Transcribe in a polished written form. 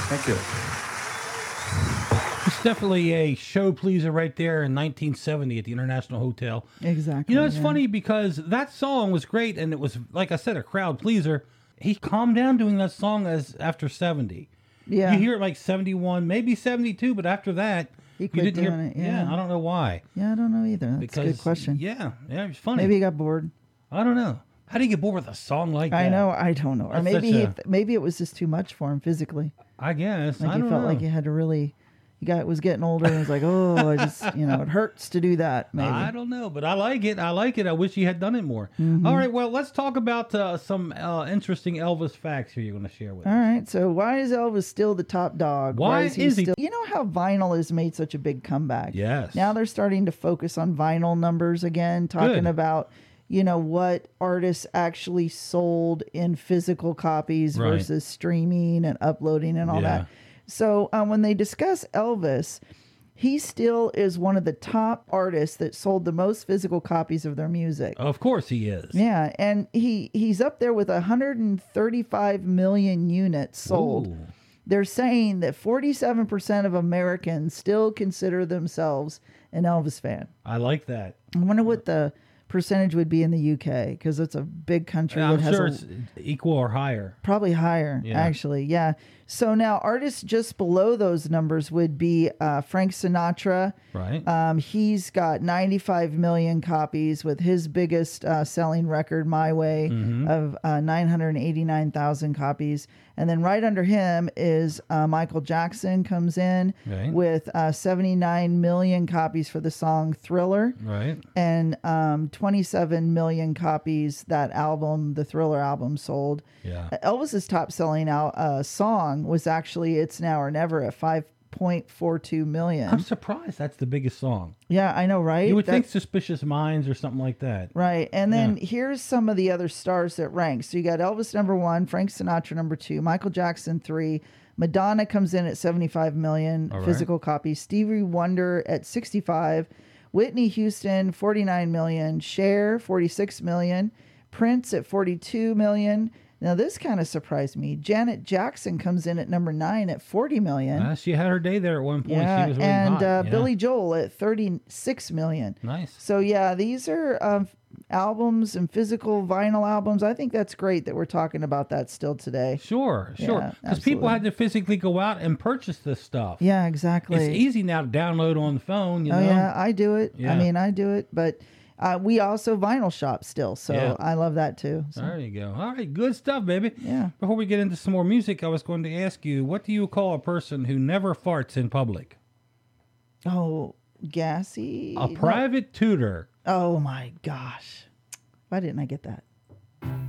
Thank you. It's definitely a show pleaser right there in 1970 at the International Hotel. Exactly. You know, it's funny because that song was great, and it was, like I said, a crowd pleaser. He calmed down doing that song as after 70. Yeah. You hear it like 71, maybe 72, but after that, He you quit didn't hear doing it, yeah. I don't know why. Yeah, I don't know either. That's a good question. Yeah, it was funny. Maybe he got bored. I don't know. How do you get bored with a song like that? I know. I don't know. Or That's maybe such maybe it was just too much for him physically. I guess. Like I he don't felt know. like he had to really. Was getting older and was like, oh, I just, it hurts to do that. Maybe. I don't know, but I like it. I like it. I wish he had done it more. All right, well, let's talk about some interesting Elvis facts here you're going to share with All us. right. So why is Elvis still the top dog? Why is he still? You know how vinyl has made such a big comeback? Yes. Now they're starting to focus on vinyl numbers again, talking Good. about, what artists actually sold in physical copies Right. versus streaming and uploading and all Yeah. that. So when they discuss Elvis, he still is one of the top artists that sold the most physical copies of their music. Of course he is. Yeah, and he's up there with 135 million units sold. Ooh. They're saying that 47% of Americans still consider themselves an Elvis fan. I like that. I wonder what the percentage would be in the UK, because it's a big country. I'm that has sure it's equal or higher. probably higher, Yeah. actually. Yeah. So now artists just below those numbers would be Frank Sinatra. Right. He's got 95 million copies with his biggest selling record, My Way, of 989,000 copies. And then right under him is Michael Jackson comes in Right. with 79 million copies for the song Thriller. Right. And 27 million copies that album, the Thriller album, sold. Yeah. Elvis's top selling song was actually It's Now or Never at 5.42 million. I'm surprised that's the biggest song. Yeah, I know, right? You would think That- Suspicious Minds or something like that. Right. And then here's some of the other stars that rank. So you got Elvis number 1, Frank Sinatra number 2, Michael Jackson 3, Madonna comes in at 75 million All right. physical copies, Stevie Wonder at 65, Whitney Houston 49 million, Cher 46 million, Prince at 42 million. Now this kind of surprised me. Janet Jackson comes in at number 9 at 40 million. She had her day there at one point. Yeah, She was really and hot. Yeah. Billy Joel at 36 million. Nice. So yeah, these are albums and physical vinyl albums. I think that's great that we're talking about that still today. Sure. Yeah, Because people absolutely. had to physically go out and purchase this stuff. Yeah, exactly. It's easy now to download on the phone, you know? Oh yeah, I do it. Yeah. I mean, I do it, but we also vinyl shop still, so Yeah. I love that too. So. There you go. All right, good stuff, baby. Yeah. Before we get into some more music, I was going to ask you, what do you call a person who never farts in public? Oh, gassy. A private tutor. Oh my gosh, why didn't I get that?